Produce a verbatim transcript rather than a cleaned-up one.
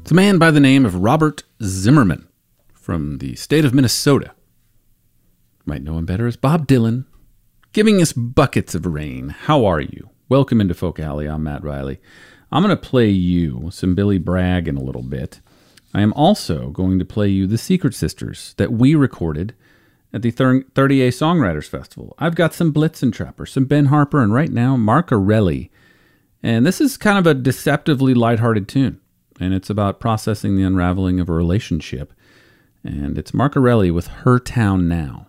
It's a man by the name of Robert Zimmerman from the state of Minnesota. You might know him better as Bob Dylan, giving us buckets of rain. How are you? Welcome into Folk Alley. I'm Matt Riley. I'm going to play you some Billy Bragg in a little bit. I am also going to play you the Secret Sisters that we recorded at the thirty A Songwriters Festival. I've got some Blitzen Trapper, some Ben Harper, and right now, Mark Arelli. And this is kind of a deceptively lighthearted tune. And it's about processing the unraveling of a relationship. And it's Mark Arelli with Her Town Now.